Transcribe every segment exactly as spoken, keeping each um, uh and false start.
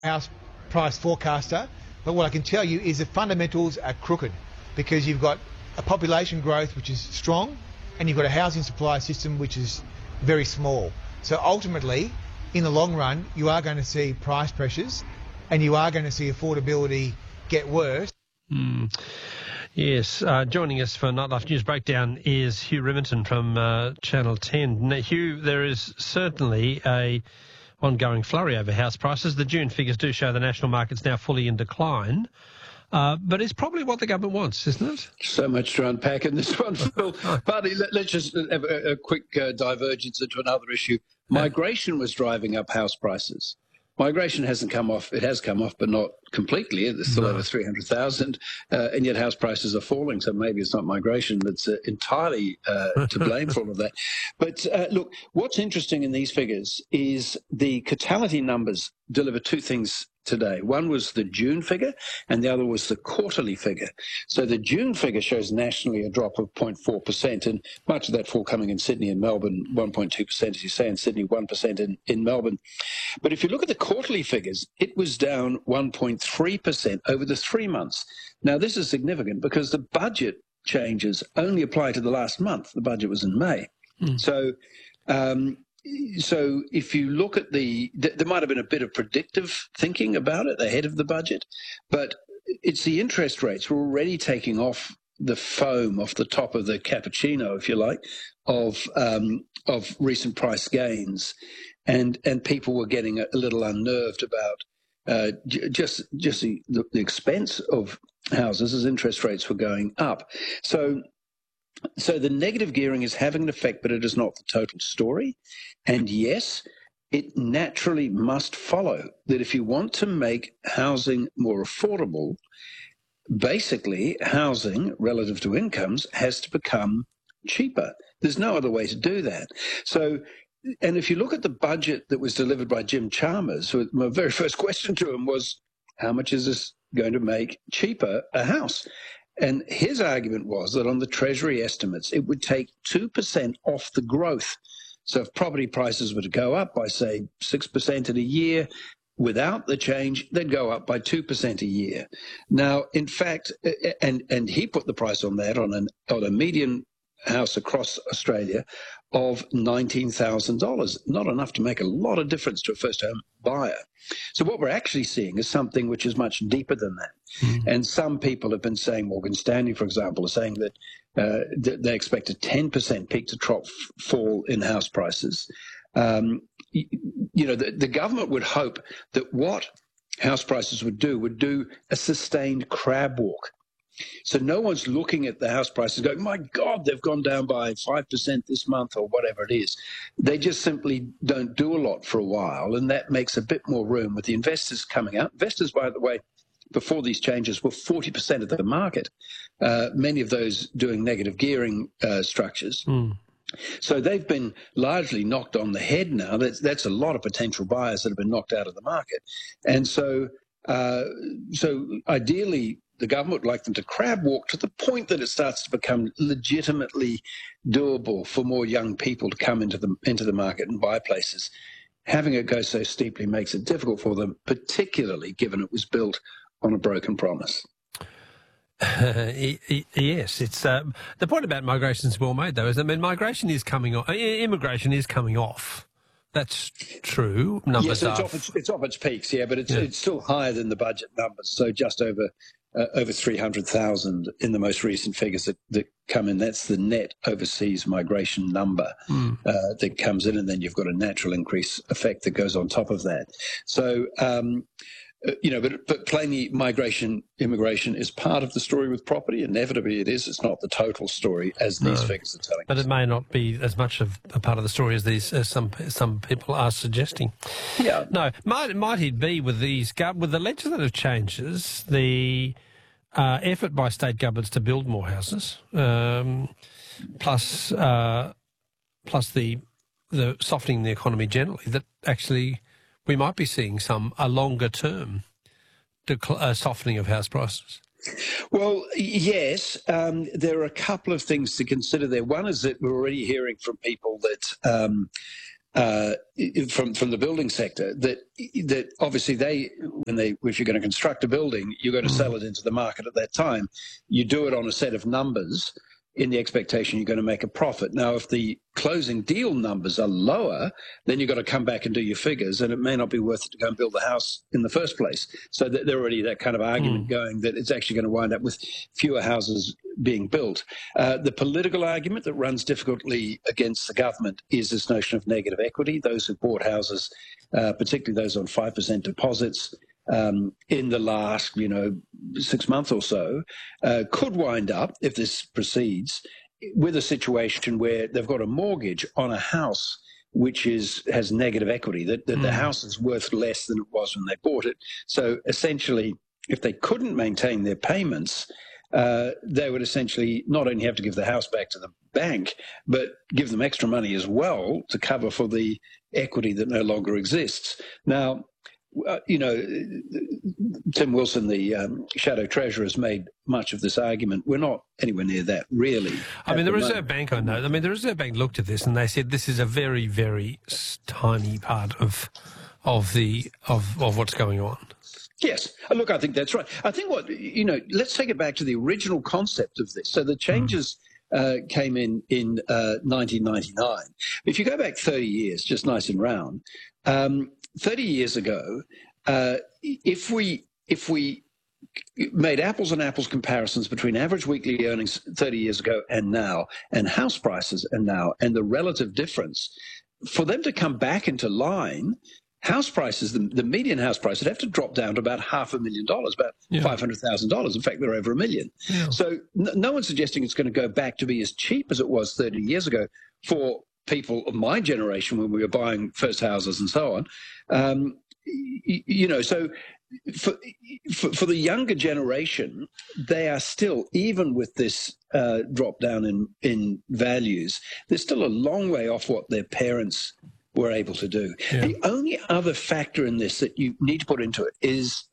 house price forecaster, but what I can tell you is the fundamentals are crooked because you've got a population growth which is strong and you've got a housing supply system which is very small. So ultimately, in the long run, you are going to see price pressures and you are going to see affordability get worse. Mm. Yes, uh, joining us for Nightlife News Breakdown is Hugh Riminton from uh, Channel ten. Now, Hugh, there is certainly a ongoing flurry over house prices. The June figures do show the national market's now fully in decline, uh, but it's probably what the government wants, isn't it? So much to unpack in this one, Phil. Partly, let, let's just have a, a quick uh, divergence into another issue. Migration was driving up house prices. Migration hasn't come off. It has come off, but not completely. There's still no. over three hundred thousand, uh, and yet house prices are falling. So maybe it's not migration that's uh, entirely uh, to blame for all of that. But uh, look, what's interesting in these figures is the Catality numbers deliver two things today. One was the June figure, and the other was the quarterly figure. So the June figure shows nationally a drop of zero point four percent, and much of that fall coming in Sydney and Melbourne, one point two percent, as you say, in Sydney, one percent in, in Melbourne. But if you look at the quarterly figures, it was down one point three percent over the three months. Now, this is significant because the budget changes only apply to the last month. The budget was in May. Mm. So, um, So if you look at the, there might have been a bit of predictive thinking about it ahead of the budget, but it's the interest rates were already taking off the foam off the top of the cappuccino, if you like, of um, of recent price gains, and and people were getting a, a little unnerved about uh, j- just just the, the, the expense of houses as interest rates were going up. So. So the negative gearing is having an effect, but it is not the total story. And yes, it naturally must follow that if you want to make housing more affordable, basically housing relative to incomes has to become cheaper. There's no other way to do that. So, and if you look at the budget that was delivered by Jim Chalmers, my very first question to him was, how much is this going to make cheaper a house? And his argument was that on the Treasury estimates, it would take two percent off the growth. So if property prices were to go up by, say, six percent in a year, without the change, they'd go up by two percent a year. Now, in fact, and, and he put the price on that on, an, on a median house across Australia of nineteen thousand dollars, not enough to make a lot of difference to a first-home buyer. So what we're actually seeing is something which is much deeper than that. Mm-hmm. And some people have been saying, Morgan Stanley, for example, are saying that, uh, that they expect a ten percent peak to trough fall in house prices. Um, you, you know, the, the government would hope that what house prices would do would do a sustained crab walk. So no one's looking at the house prices going, my God, they've gone down by five percent this month or whatever it is. They just simply don't do a lot for a while, and that makes a bit more room with the investors coming out. Investors, by the way, before these changes were forty percent of the market, uh, many of those doing negative gearing uh, structures. Mm. So they've been largely knocked on the head now. That's, that's a lot of potential buyers that have been knocked out of the market. And so, uh, so ideally, the government would like them to crab walk to the point that it starts to become legitimately doable for more young people to come into the into the market and buy places. Having it go so steeply makes it difficult for them, particularly given it was built on a broken promise. Uh, yes, it's uh, the point about migration is well made, though. Is I mean, migration is coming off. Immigration is coming off. That's true. Numbers yes, it's are off its, it's off its peaks, yeah, but it's, yeah. it's still higher than the budget numbers. So just over uh, over three hundred thousand in the most recent figures that, that come in. That's the net overseas migration number mm. uh, that comes in, and then you've got a natural increase effect that goes on top of that. So, um, uh, you know, but, but plainly migration, immigration is part of the story with property. Inevitably it is. It's not the total story as these no. figures are telling but us. But it may not be as much of a part of the story as these as some some people are suggesting. Yeah. No, might, might it be with these, with the legislative changes, the uh, effort by state governments to build more houses, um, plus uh, plus the the softening the economy generally, that actually we might be seeing some a longer term decl- uh, softening of house prices? Well, yes, um, there are a couple of things to consider there. One is that we're already hearing from people that um, uh, from from the building sector that that obviously they when they if you're going to construct a building, you're going to sell it into the market at that time. You do it on a set of numbers in the expectation you're going to make a profit. Now, if the closing deal numbers are lower, then you've got to come back and do your figures, and it may not be worth it to go and build the house in the first place. So they're already that kind of argument mm. going that it's actually going to wind up with fewer houses being built. Uh, the political argument that runs difficultly against the government is this notion of negative equity. Those who bought houses, uh, particularly those on five percent deposits, Um, in the last, you know, six months or so, uh, could wind up, if this proceeds, with a situation where they've got a mortgage on a house which is has negative equity, that, that mm. the house is worth less than it was when they bought it. So essentially, if they couldn't maintain their payments, uh, they would essentially not only have to give the house back to the bank, but give them extra money as well to cover for the equity that no longer exists. Now, Uh, you know, Tim Wilson, the um, Shadow Treasurer, has made much of this argument. We're not anywhere near that, really. I mean, the, the Reserve moment. Bank, I know. I mean, the Reserve Bank looked at this and they said this is a very, very tiny part of of the of of what's going on. Yes. Look, I think that's right. I think what, you know, let's take it back to the original concept of this. So the changes mm. uh, came in in uh, nineteen ninety-nine. If you go back thirty years, just nice and round, um, thirty years ago, uh, if we if we made apples and apples comparisons between average weekly earnings thirty years ago and now, and house prices and now, and the relative difference, for them to come back into line, house prices, the, the median house price, would have to drop down to about half a million dollars, about yeah. five hundred thousand dollars. In fact, they're over a million. Yeah. So n- no one's suggesting it's going to go back to be as cheap as it was thirty years ago for people of my generation when we were buying first houses and so on. Um, you, you know, so for, for, for the younger generation, they are still, even with this uh, drop down in, in values, they're still a long way off what their parents were able to do. Yeah. The only other factor in this that you need to put into it is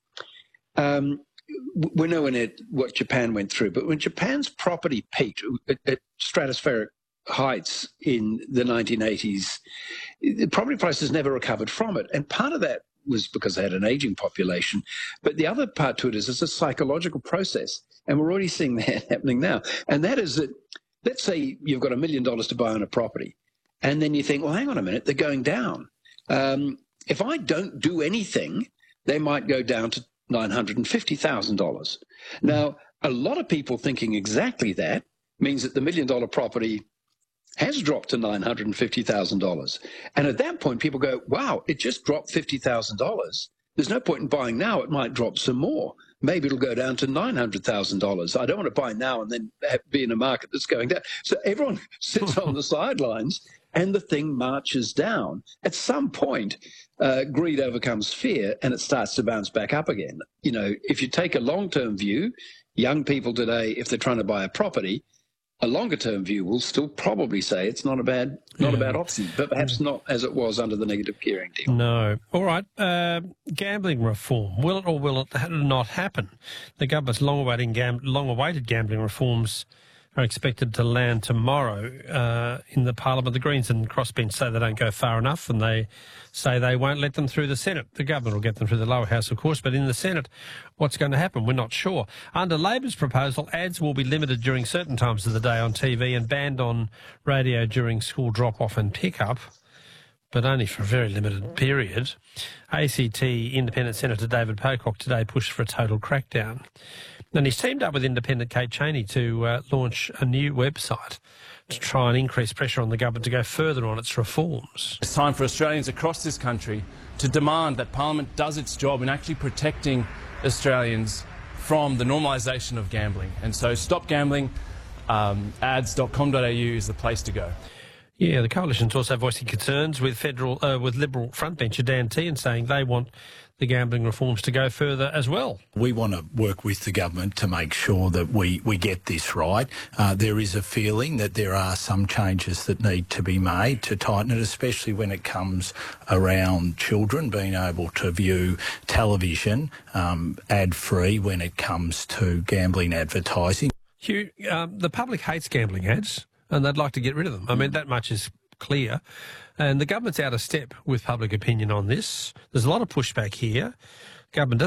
um, we're nowhere near what Japan went through, but when Japan's property peaked at, at stratospheric heights in the nineteen eighties, the property prices never recovered from it. And part of that was because they had an aging population. But the other part to it is it's a psychological process. And we're already seeing that happening now. And that is that, let's say you've got a million dollars to buy on a property. And then you think, well, hang on a minute, they're going down. Um, if I don't do anything, they might go down to nine hundred fifty thousand dollars. Now, a lot of people thinking exactly that means that the million dollar property has dropped to nine hundred fifty thousand dollars. And at that point, people go, wow, it just dropped fifty thousand dollars. There's no point in buying now. It might drop some more. Maybe it'll go down to nine hundred thousand dollars. I don't want to buy now and then be in a market that's going down. So everyone sits on the sidelines and the thing marches down. At some point, uh, greed overcomes fear and it starts to bounce back up again. You know, if you take a long-term view, young people today, if they're trying to buy a property, a longer-term view will still probably say it's not a bad, not yeah. a bad option, but perhaps not as it was under the negative gearing deal. No. All right. Uh, gambling reform. Will it or will it not happen? The government's long-awaited, gam- long-awaited gambling reforms are expected to land tomorrow uh, in the Parliament. The Greens and Crossbench say they don't go far enough, and they say they won't let them through the Senate. The government will get them through the lower house, of course, but in the Senate, what's going to happen? We're not sure. Under Labor's proposal, ads will be limited during certain times of the day on T V and banned on radio during school drop-off and pick-up, but only for a very limited period. A C T Independent Senator David Pocock today pushed for a total crackdown. And he's teamed up with Independent Kate Chaney to uh, launch a new website to try and increase pressure on the government to go further on its reforms. It's time for Australians across this country to demand that Parliament does its job in actually protecting Australians from the normalisation of gambling. And so Stop Gambling, um, ads dot com dot a u is the place to go. Yeah, the coalition's also voicing concerns with federal, uh, with Liberal frontbencher Dan Tehan saying they want the gambling reforms to go further as well. We want to work with the government to make sure that we, we get this right. Uh, there is a feeling that there are some changes that need to be made to tighten it, especially when it comes around children being able to view television um, ad-free when it comes to gambling advertising. Hugh, um, the public hates gambling ads and they'd like to get rid of them. I mean, that much is clear. And the government's out of step with public opinion on this. There's a lot of pushback here. Government doesn't